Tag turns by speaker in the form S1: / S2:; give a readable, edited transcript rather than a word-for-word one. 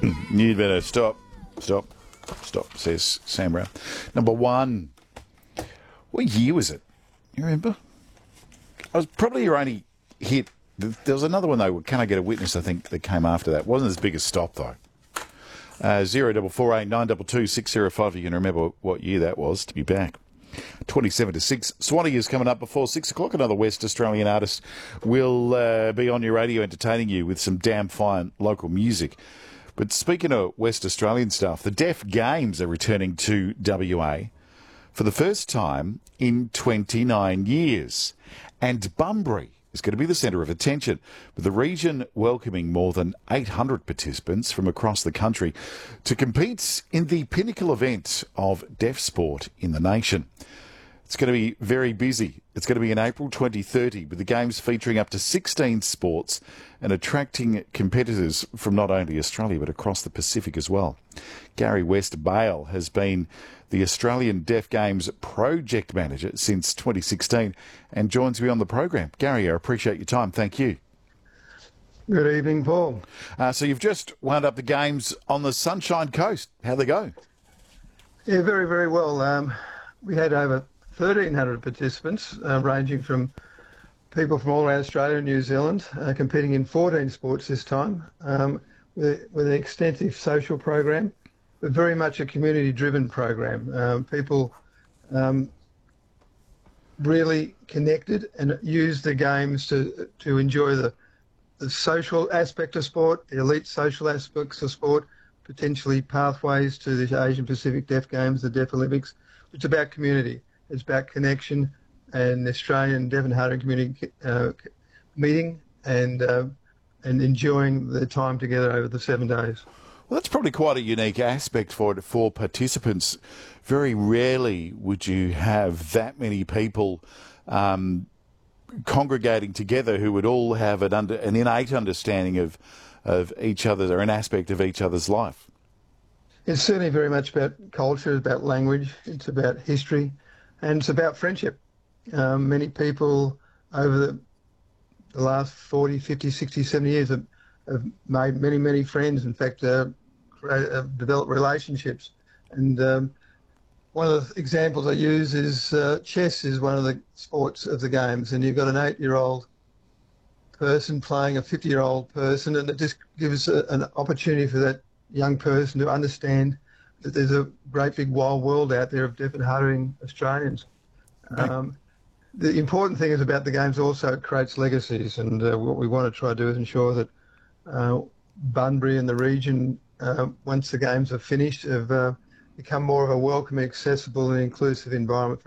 S1: You'd better stop, says Sam Brown. Number one. What year was it? You remember? I was probably your only hit. There was another one, though, Can I Get a Witness, I think, that came after that. Wasn't as big as Stop, though. 0448 922 605. You can remember what year that was to be back. 27 to 6. Swanee is coming up before 6 o'clock. Another West Australian artist will be on your radio entertaining you with some damn fine local music. But speaking of West Australian stuff, the Deaf Games are returning to WA for the first time in 29 years. And Bunbury is going to be the centre of attention, with the region welcoming more than 800 participants from across the country to compete in the pinnacle event of deaf sport in the nation. It's going to be very busy. It's going to be in April 2030, with the Games featuring up to 16 sports and attracting competitors from not only Australia but across the Pacific as well. Gary West-Bale has been the Australian Deaf Games project manager since 2016 and joins me on the program. Gary, I appreciate your time. Thank you.
S2: Good evening, Paul.
S1: So you've just wound up the Games on the Sunshine Coast. How'd they go?
S2: Yeah, very, very well. We had over 1,300 participants, ranging from people from all around Australia and New Zealand, competing in 14 sports this time, with an extensive social program, but very much a community-driven program. People really connected and used the games to enjoy the social aspect of sport, the elite social aspects of sport, potentially pathways to the Asian Pacific Deaf Games, the Deaf Olympics. It's about community. It's about connection and the Australian Deaf and Hard of Hearing community meeting and enjoying the time together over the 7 days.
S1: Well, that's probably quite a unique aspect for it for participants. Very rarely would you have that many people congregating together who would all have an innate understanding of each other or an aspect of each other's life.
S2: It's certainly very much about culture, it's about language, it's about history, and it's about friendship. Many people over the last 40, 50, 60, 70 years have made many, many friends. In fact, developed relationships. And one of the examples I use is chess is one of the sports of the games. And you've got an 8-year-old person playing a 50-year-old person, and it just gives an opportunity for that young person to understand that there's a great big wild world out there of deaf and hard of hearing Australians. The important thing is about the games also it creates legacies, and what we want to try to do is ensure that Bunbury and the region, once the games are finished, have become more of a welcoming, accessible and inclusive environment